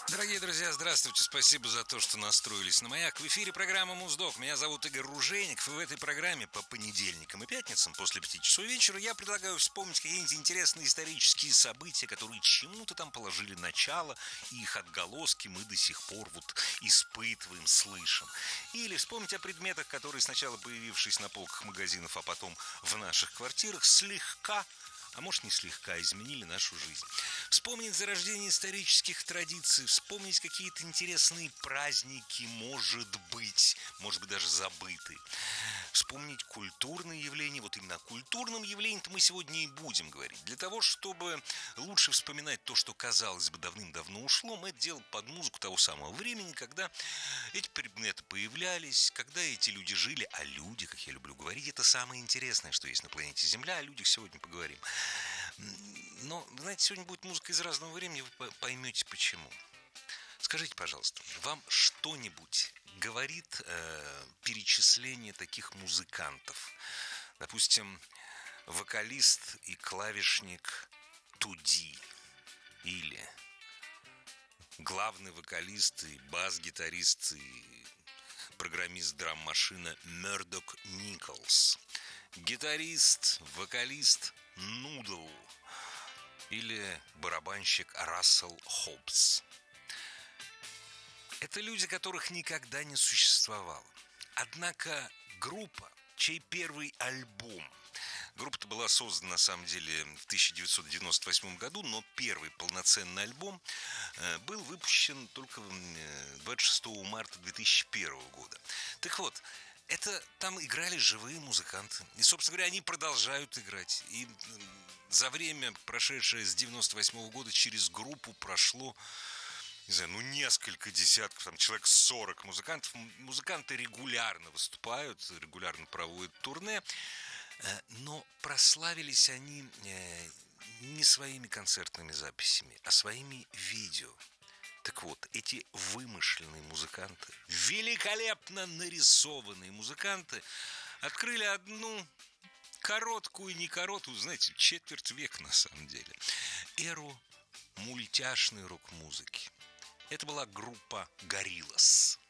Дорогие друзья, здравствуйте. Спасибо за то, что настроились на «Маяк». В эфире программа «Муздок». Меня зовут Игорь Ружейников. И в этой программе по понедельникам и пятницам после 5 часов вечера я предлагаю вспомнить какие-нибудь интересные исторические события, которые чему-то там положили начало, и их отголоски мы до сих пор вот испытываем, слышим. Или вспомнить о предметах, которые сначала появившись на полках магазинов, а потом в наших квартирах, слегка, а может не слегка, изменили нашу жизнь. Вспомнить зарождение исторических традиций, вспомнить какие-то интересные праздники, может быть даже забытые. Вспомнить культурные явления. Вот именно о культурном явлении-то мы сегодня и будем говорить. Для того, чтобы лучше вспоминать то, что, казалось бы, давным-давно ушло, мы это делаем под музыку того самого времени, когда эти предметы появлялись, когда эти люди жили. А люди, как я люблю говорить, это самое интересное, что есть на планете Земля. О людях сегодня поговорим. Но, знаете, сегодня будет музыка из разного времени, вы поймете почему. Скажите, пожалуйста, вам что-нибудь говорит перечисление таких музыкантов? Допустим, вокалист и клавишник Туди или главный вокалист и бас-гитарист и программист драм-машина Мёрдок Николс, гитарист, вокалист Нудл или барабанщик Рассел Хоббс. Это люди, которых никогда не существовало. Однако группа, чей первый альбом, группа-то была создана на самом деле в 1998 году, но первый полноценный альбом был выпущен только 26 марта 2001 года. Так вот, это там играли живые музыканты. И, собственно говоря, они продолжают играть. И за время, прошедшее с 98 года, через группу прошло, не знаю, несколько десятков, там, человек 40 музыкантов. Музыканты регулярно выступают, регулярно проводят турне. Но прославились они не своими концертными записями, а своими видео. Так вот, эти вымышленные музыканты, великолепно нарисованные музыканты, открыли одну короткую, не короткую, знаете, четверть века на самом деле, эру мультяшной рок-музыки. Это была группа Gorillaz.